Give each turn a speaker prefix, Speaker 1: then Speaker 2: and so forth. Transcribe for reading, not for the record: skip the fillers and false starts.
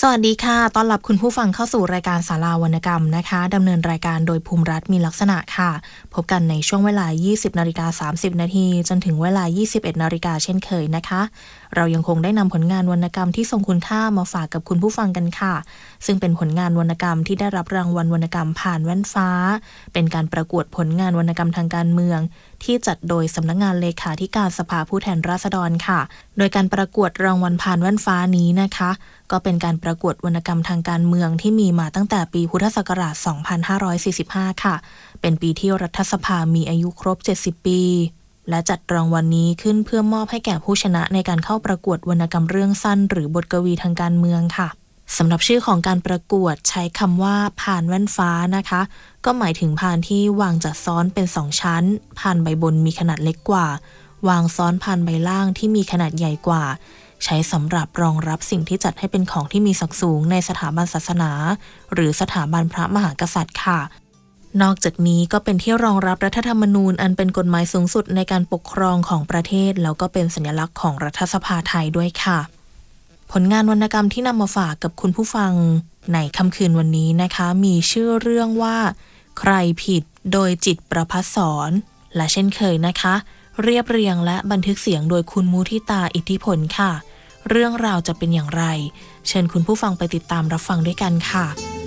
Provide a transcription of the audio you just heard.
Speaker 1: สวัสดีค่ะต้อนรับคุณผู้ฟังเข้าสู่รายการศาลาวรรณกรรมนะคะดำเนินรายการโดยภูมิรัตน์มีลักษณะค่ะพบกันในช่วงเวลา 20:30 น.จนถึงเวลา 21 น.เช่นเคยนะคะเรายังคงได้นำผลงานวรรณกรรมที่ทรงคุณค่ามาฝากกับคุณผู้ฟังกันค่ะซึ่งเป็นผลงานวรรณกรรมที่ได้รับรางวัลวรรณกรรมผ่านแว่นฟ้าเป็นการประกวดผลงานวรรณกรรมทางการเมืองที่จัดโดยสำนักงานเลขาธิการสภาผู้แทนราษฎรค่ะโดยการประกวดรางวัลผ่านแว่นฟ้านี้นะคะก็เป็นการประกวดวรรณกรรมทางการเมืองที่มีมาตั้งแต่ปีพุทธศักราช 2545 ค่ะเป็นปีที่รัฐสภามีอายุครบ 70 ปีและจัดรางวัลนี้ขึ้นเพื่อมอบให้แก่ผู้ชนะในการเข้าประกวดวรรณกรรมเรื่องสั้นหรือบทกวีทางการเมืองค่ะสำหรับชื่อของการประกวดใช้คำว่าพานแว่นฟ้านะคะก็หมายถึงพานที่วางจัดซ้อนเป็น2ชั้นพานใบบนมีขนาดเล็กกว่าวางซ้อนพานใบล่างที่มีขนาดใหญ่กว่าใช้สำหรับรองรับสิ่งที่จัดให้เป็นของที่มีศักดิ์สูงในสถาบันศาสนาหรือสถาบันพระมหากษัตริย์ค่ะนอกจากนี้ก็เป็นที่รองรับรัฐธรรมนูญอันเป็นกฎหมายสูงสุดในการปกครองของประเทศแล้วก็เป็นสัญลักษณ์ของรัฐสภาไทยด้วยค่ะผลงานวรรณกรรมที่นำมาฝากกับคุณผู้ฟังในค่ำคืนวันนี้นะคะมีชื่อเรื่องว่าใครผิดโดยจิตรประภัสสรและเช่นเคยนะคะเรียบเรียงและบันทึกเสียงโดยคุณมุทิตาอิทธิพลค่ะเรื่องราวจะเป็นอย่างไรเชิญคุณผู้ฟังไปติดตามรับฟังด้วยกันค่ะ